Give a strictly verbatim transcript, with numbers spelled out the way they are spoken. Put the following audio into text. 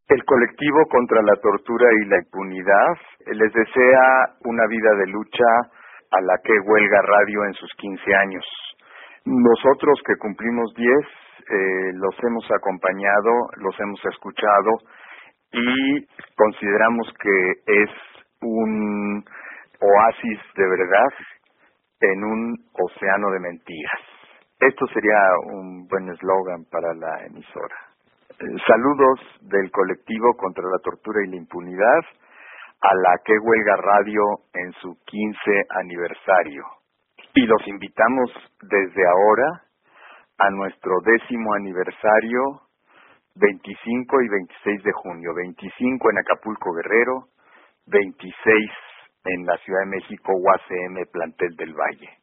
El colectivo contra la tortura y la impunidad les desea una vida de lucha a la que Huelga Radio en sus quince años. Nosotros que cumplimos diez, eh, los hemos acompañado, los hemos escuchado y consideramos que es un oasis de verdad en un océano de mentiras. Esto sería un buen eslogan para la emisora. Saludos del colectivo contra la tortura y la impunidad a la que Huelga Radio en su quince aniversario. Y los invitamos desde ahora a nuestro décimo aniversario, veinticinco y veintiséis de junio. veinticinco en Acapulco, Guerrero, veintiséis en la Ciudad de México, U A C M, Plantel del Valle.